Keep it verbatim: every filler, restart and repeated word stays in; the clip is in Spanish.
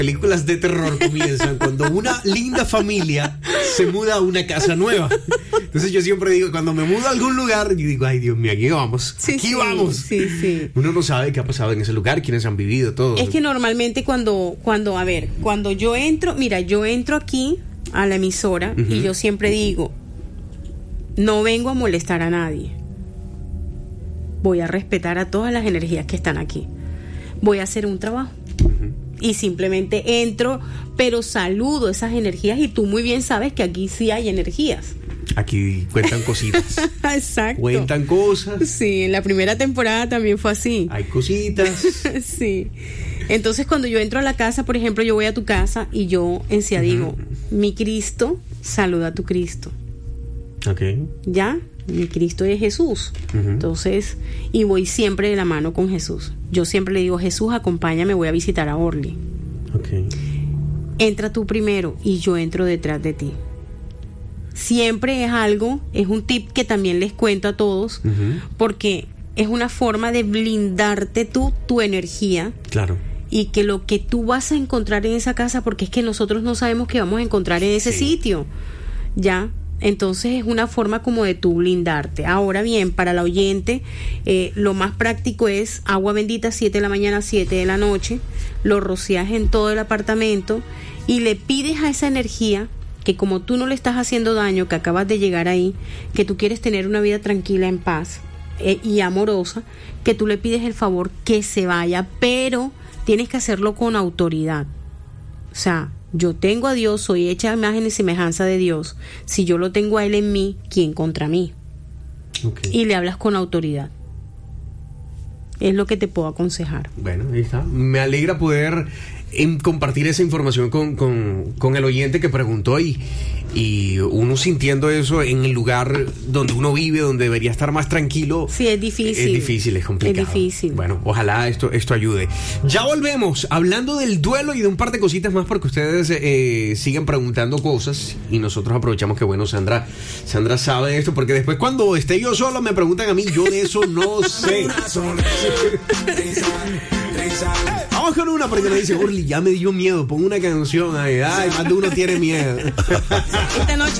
películas de terror comienzan cuando una linda familia se muda a una casa nueva. Entonces yo siempre digo, cuando me mudo a algún lugar, yo digo, ay Dios mío, aquí vamos, sí, aquí sí, vamos. Sí, sí. Uno no sabe qué ha pasado en ese lugar, quiénes han vivido, todo. Es que normalmente cuando, cuando, a ver, cuando yo entro, mira, yo entro aquí a la emisora uh-huh. y yo siempre digo, no vengo a molestar a nadie. Voy a respetar a todas las energías que están aquí. Voy a hacer un trabajo. Uh-huh. Y simplemente entro, pero saludo esas energías y tú muy bien sabes que aquí sí hay energías. Aquí cuentan cositas. Exacto. Cuentan cosas. Sí, en la primera temporada también fue así. Hay cositas. Sí. Entonces cuando yo entro a la casa, por ejemplo, yo voy a tu casa y yo en sí uh-huh. digo, mi Cristo, saluda a tu Cristo. Ok. ¿Ya? Mi Cristo es Jesús. Uh-huh. Entonces, y voy siempre de la mano con Jesús. Yo siempre le digo, Jesús, acompáñame, voy a visitar a Orly. Okay. Entra tú primero y yo entro detrás de ti. Siempre es algo, es un tip que también les cuento a todos, uh-huh. porque es una forma de blindarte tú, tu energía. Claro. Y que lo que tú vas a encontrar en esa casa, porque es que nosotros no sabemos qué vamos a encontrar en ese sí. sitio. ¿Ya? Entonces es una forma como de tú blindarte. Ahora bien, para la oyente, eh, lo más práctico es agua bendita, siete de la mañana, siete de la noche, lo rocias en todo el apartamento y le pides a esa energía que como tú no le estás haciendo daño, que acabas de llegar ahí, que tú quieres tener una vida tranquila, en paz eh, y amorosa, que tú le pides el favor que se vaya, pero tienes que hacerlo con autoridad. O sea, yo tengo a Dios, soy hecha a imagen y semejanza de Dios. Si yo lo tengo a Él en mí, ¿quién contra mí? Okay. Y le hablas con autoridad. Es lo que te puedo aconsejar. Bueno, ahí está. Me alegra poder en compartir esa información con, con, con el oyente que preguntó y, y uno sintiendo eso en el lugar donde uno vive, donde debería estar más tranquilo. Sí, es difícil. Es difícil, es complicado. Es difícil. Bueno, ojalá esto, esto ayude. Ya volvemos hablando del duelo y de un par de cositas más porque ustedes eh, siguen preguntando cosas y nosotros aprovechamos que, bueno, Sandra, Sandra sabe esto porque después cuando esté yo solo me preguntan a mí, yo de eso no sé. Vamos con una porque me dice, Orly, ya me dio miedo, pon una canción ahí. Ay, más de uno tiene miedo. Esta noche